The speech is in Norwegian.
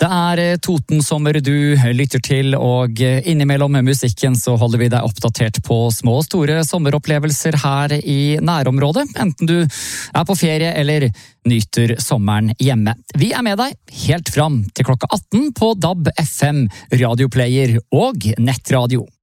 Det Toten-sommer du lytter til, og innimellom musikken så holder vi deg oppdatert på små og store sommeropplevelser her i nærområdet, enten du på ferie eller nyter sommeren hjemme. Vi med deg helt fram til klokka 18 på DAB FM, radioplayer og nettradio.